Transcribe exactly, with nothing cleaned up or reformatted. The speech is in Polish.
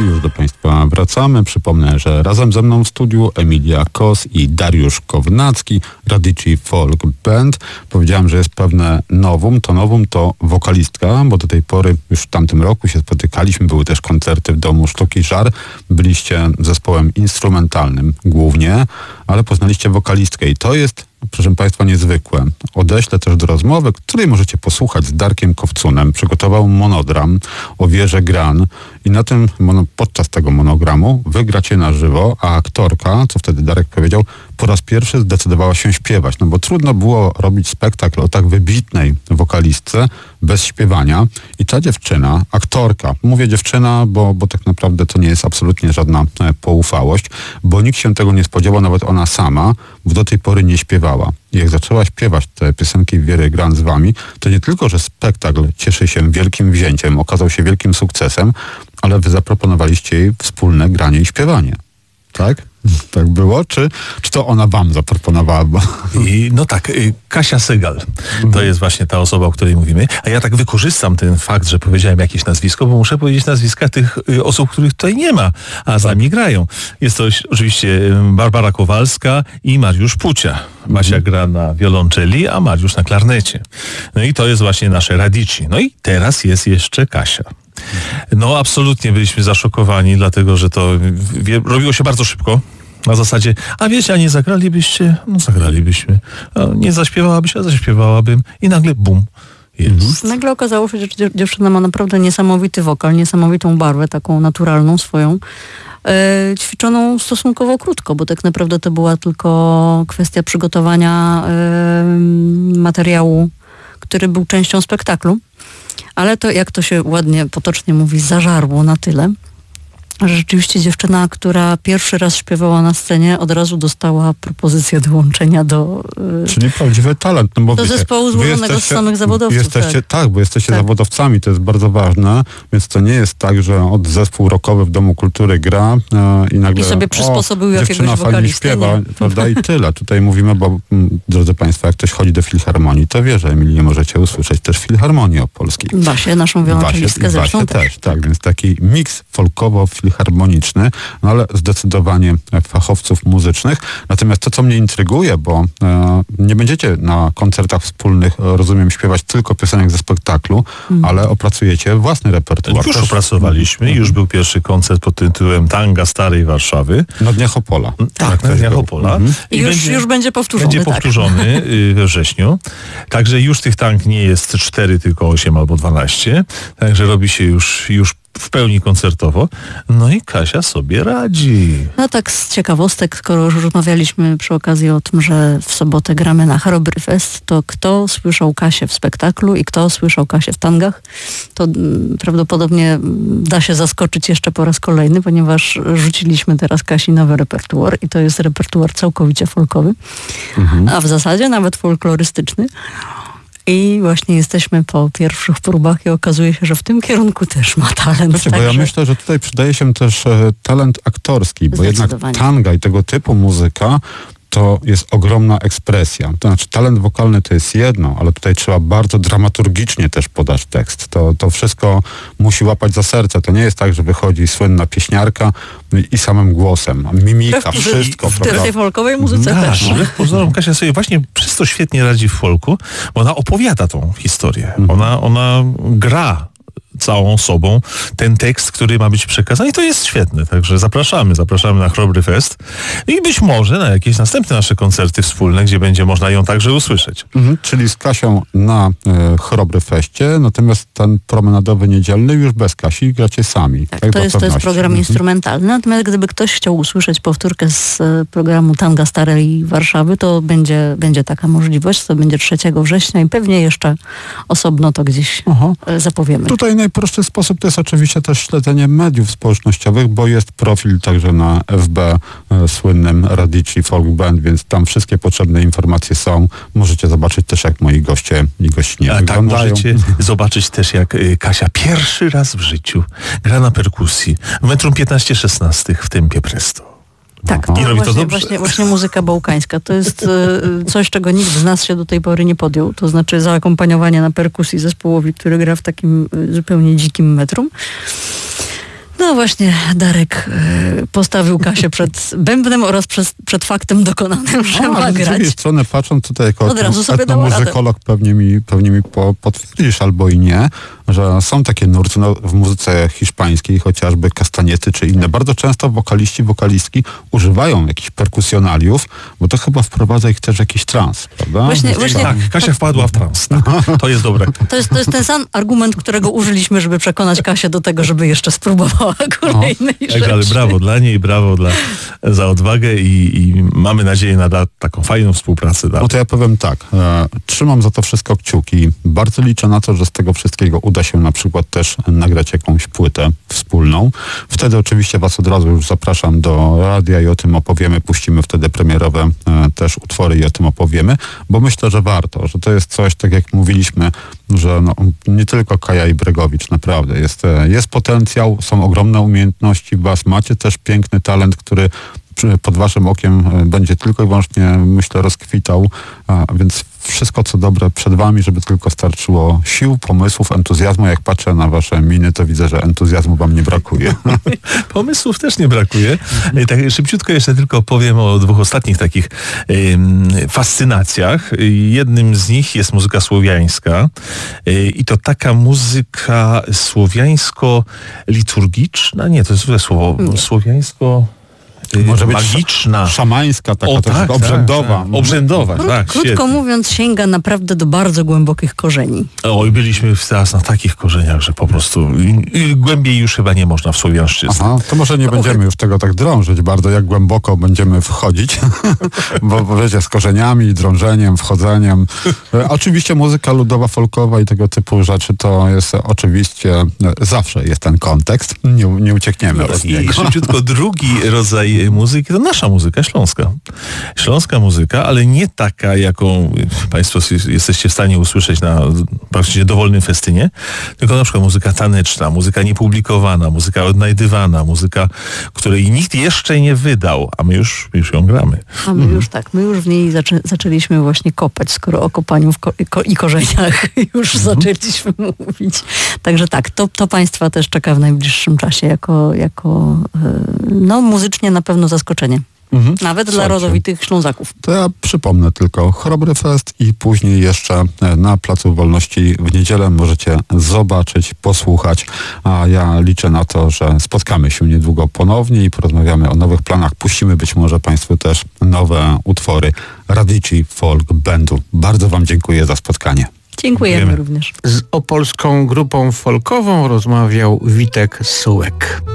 Już do Państwa wracamy. Przypomnę, że razem ze mną w studiu Emilia Kos i Dariusz Kownacki, Radici Folk Band. Powiedziałem, że jest pewne novum. To novum to wokalistka, bo do tej pory już w tamtym roku się spotykaliśmy. Były też koncerty w Domu Sztuki Żar. Byliście zespołem instrumentalnym głównie, ale poznaliście wokalistkę i to jest, proszę Państwa, niezwykłe. Odeślę też do rozmowy, której możecie posłuchać z Darkiem Kowcunem. Przygotował monodram o wierze Gran i na tym, podczas tego monogramu wygracie na żywo, a aktorka, co wtedy Darek powiedział, po raz pierwszy zdecydowała się śpiewać, no bo trudno było robić spektakl o tak wybitnej wokalistce bez śpiewania i ta dziewczyna, aktorka, mówię dziewczyna, bo, bo tak naprawdę to nie jest absolutnie żadna e, poufałość, bo nikt się tego nie spodziewał, nawet ona sama, bo do tej pory nie śpiewała. I jak zaczęła śpiewać te piosenki Wiery Gran z wami, to nie tylko, że spektakl cieszy się wielkim wzięciem, okazał się wielkim sukcesem, ale wy zaproponowaliście jej wspólne granie i śpiewanie. Tak? Tak było? Czy, czy to ona wam zaproponowała? Bo... I, no tak, Kasia Sygal. To jest właśnie ta osoba, o której mówimy. A ja tak wykorzystam ten fakt, że powiedziałem jakieś nazwisko, bo muszę powiedzieć nazwiska tych osób, których tutaj nie ma, a z nami grają. Jest to oczywiście Barbara Kowalska i Mariusz Pucia. Basia gra na wiolonczeli, a Mariusz na klarnecie. No i to jest właśnie nasze Radici. No i teraz jest jeszcze Kasia. No absolutnie byliśmy zaszokowani, dlatego że to wie, robiło się bardzo szybko. Na zasadzie, a wiecie, a nie zagralibyście? No zagralibyśmy. A nie zaśpiewałabyś, a zaśpiewałabym. I nagle bum. Jest. Nagle okazało się, że dziewczyna ma naprawdę niesamowity wokal, niesamowitą barwę, taką naturalną swoją, e, ćwiczoną stosunkowo krótko, bo tak naprawdę to była tylko kwestia przygotowania e, materiału, który był częścią spektaklu. Ale to, jak to się ładnie, potocznie mówi, zażarło na tyle, że rzeczywiście dziewczyna, która pierwszy raz śpiewała na scenie, od razu dostała propozycję dołączenia do... Yy, Czyli prawdziwy talent. No bo do wiecie, zespołu złożonego z samych zawodowców. Jesteście, tak. tak, bo jesteście tak. zawodowcami, to jest bardzo ważne, więc to nie jest tak, że od zespół rockowy w Domu Kultury gra yy, i nagle... I sobie przysposobił jakiegoś wokalistę. Śpiewa, prawda, i tyle. Tutaj mówimy, bo m, drodzy Państwo, jak ktoś chodzi do Filharmonii, to wie, że Emilii możecie usłyszeć też Filharmonii Opolskiej. Basię, naszą wiolonczelistkę zresztą Basię też. też. Tak, więc taki miks folkowo filharmoniczny, no ale zdecydowanie fachowców muzycznych. Natomiast to, co mnie intryguje, bo e, nie będziecie na koncertach wspólnych, rozumiem, śpiewać tylko piosenek ze spektaklu, mm. ale opracujecie własny repertuar. Już też opracowaliśmy, mm. już był pierwszy koncert pod tytułem Tanga Starej Warszawy. Na Dniach Opola. Tak, tak na Dniach Opola. Mm. I, I już, będzie, już będzie powtórzony. Będzie tak. powtórzony we wrześniu. Także już tych tang nie jest cztery, tylko osiem albo dwanaście. Także robi się już, już w pełni koncertowo. No i Kasia sobie radzi. No tak z ciekawostek, skoro już rozmawialiśmy przy okazji o tym, że w sobotę gramy na Chrobry Fest, to kto słyszał Kasię w spektaklu i kto słyszał Kasię w tangach, to mm, prawdopodobnie da się zaskoczyć jeszcze po raz kolejny, ponieważ rzuciliśmy teraz Kasi nowy repertuar i to jest repertuar całkowicie folkowy, mhm. a w zasadzie nawet folklorystyczny. I właśnie jesteśmy po pierwszych próbach i okazuje się, że w tym kierunku też ma talent. Wiecie, bo ja myślę, że tutaj przydaje się też e, talent aktorski, bo jednak tanga i tego typu muzyka to jest ogromna ekspresja. To znaczy talent wokalny to jest jedno, ale tutaj trzeba bardzo dramaturgicznie też podać tekst. To, to wszystko musi łapać za serce. To nie jest tak, że wychodzi słynna pieśniarka i samym głosem. Mimika, w, wszystko. W, w tej folkowej muzyce no, też. No. Pozorom Kasia sobie właśnie przez to świetnie radzi w folku, bo ona opowiada tą historię. Mhm. Ona, ona gra całą sobą ten tekst, który ma być przekazany i to jest świetne. Także zapraszamy, zapraszamy na Chrobry Fest i być może na jakieś następne nasze koncerty wspólne, gdzie będzie można ją także usłyszeć. Mhm, czyli z Kasią na e, Chrobry Feście, natomiast ten promenadowy niedzielny już bez Kasi gracie sami. Tak, tak to, jest, to jest program mhm. instrumentalny, natomiast gdyby ktoś chciał usłyszeć powtórkę z e, programu Tanga Starej Warszawy, to będzie, będzie taka możliwość, to będzie trzeciego września i pewnie jeszcze osobno to gdzieś e, zapowiemy. Tutaj najprostszy sposób to jest oczywiście też śledzenie mediów społecznościowych, bo jest profil także na F B e, słynnym Radici Folk Band, więc tam wszystkie potrzebne informacje są. Możecie zobaczyć też, jak moi goście i gościnie A wyglądają. Tak, możecie zobaczyć też, jak y, Kasia pierwszy raz w życiu gra na perkusji w metrum piętnaście szesnaście w tempie presto. Tak, I robi właśnie, to dobrze. Właśnie, właśnie muzyka bałkańska. To jest y, coś, czego nikt z nas się do tej pory nie podjął. To znaczy zaakompaniowanie na perkusji zespołowi, który gra w takim y, zupełnie dzikim metrum. No No właśnie, Darek y, postawił Kasię przed bębnem oraz przed, przed faktem dokonanym, że A, ma ale z grać. drugiej strony, patrząc tutaj jako Od razu sobie dała etnomuzykolog, pewnie mi, pewnie mi po, potwierdzisz albo i nie, że są takie nurty no, w muzyce hiszpańskiej, chociażby kastaniety czy inne. Bardzo często wokaliści, wokalistki używają jakichś perkusjonaliów, bo to chyba wprowadza ich też w jakiś trans, prawda? Właśnie, właśnie, Tak, Kasia wpadła w trans. Tak, to jest dobre. to, jest, to jest ten sam argument, którego użyliśmy, żeby przekonać Kasię do tego, żeby jeszcze spróbowała kolejnej Tak, rzeczy. ale brawo dla niej, brawo dla, za odwagę i, i mamy nadzieję na da, taką fajną współpracę. No to ja powiem tak, e, trzymam za to wszystko kciuki. Bardzo liczę na to, że z tego wszystkiego uda się na przykład też nagrać jakąś płytę wspólną. Wtedy oczywiście was od razu już zapraszam do radia i o tym opowiemy. Puścimy wtedy premierowe e, też utwory i o tym opowiemy, bo myślę, że warto, że to jest coś, tak jak mówiliśmy, że no, nie tylko Kaja i Bregowicz, naprawdę. Jest, e, jest potencjał, są ogromne umiejętności w was, macie też piękny talent, który pod waszym okiem będzie tylko i wyłącznie, myślę, rozkwitał, a więc wszystko co dobre przed wami, żeby tylko starczyło sił, pomysłów, entuzjazmu. Jak patrzę na wasze miny, to widzę, że entuzjazmu wam nie brakuje. Pomysłów też nie brakuje. Tak szybciutko jeszcze tylko powiem o dwóch ostatnich takich ym, fascynacjach. Jednym z nich jest muzyka słowiańska yy, i to taka muzyka słowiańsko-liturgiczna, nie, to jest złe słowo, Nie. słowiańsko... Może być magiczna. Szamańska, taka O, też tak, obrzędowa. Tak, tak. Obrzędowa, Kró- tak. Krótko świetnie. mówiąc, sięga naprawdę do bardzo głębokich korzeni. Oj, byliśmy teraz na takich korzeniach, że po prostu i, i głębiej już chyba nie można w słowiańszczyźnie. Aha, to może nie będziemy już tego tak drążyć bardzo, jak głęboko będziemy wchodzić, bo, bo wiecie, z korzeniami, drążeniem, wchodzeniem. E, oczywiście muzyka ludowa, folkowa i tego typu rzeczy to jest oczywiście, e, zawsze jest ten kontekst, nie, nie uciekniemy od I niego. szybciutko drugi rodzaj muzyki to nasza muzyka śląska. Śląska muzyka, ale nie taka, jaką państwo jesteście w stanie usłyszeć na praktycznie dowolnym festynie, tylko na przykład muzyka taneczna, muzyka niepublikowana, muzyka odnajdywana, muzyka, której nikt jeszcze nie wydał, a my już, już ją gramy. A my już tak, my już w niej zaczę- zaczęliśmy właśnie kopać, skoro o kopaniu w ko- i, ko- i korzeniach już zaczęliśmy mówić. Także tak, to, to państwa też czeka w najbliższym czasie jako, jako yy, no muzycznie na pewno zaskoczenie. Mhm. Nawet dla Słuchajcie. rodowitych Ślązaków. To ja przypomnę tylko Chrobry Fest i później jeszcze na Placu Wolności w niedzielę możecie zobaczyć, posłuchać, a ja liczę na to, że spotkamy się niedługo ponownie i porozmawiamy o nowych planach. Puścimy być może państwu też nowe utwory Radici Folk Bandu. Bardzo wam dziękuję za spotkanie. Dziękujemy, Dziękujemy. również. Z opolską grupą folkową rozmawiał Witek Sułek.